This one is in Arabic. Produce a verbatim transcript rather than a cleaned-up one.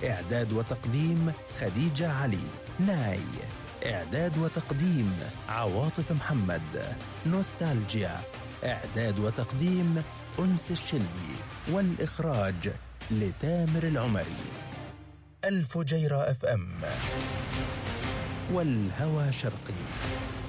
إعداد وتقديم خديجة علي. ناي إعداد وتقديم عواطف محمد. نوستالجيا إعداد وتقديم أنس الشلبي، والإخراج لتامر العمري. الفجيرة اف ام والهوى شرقي.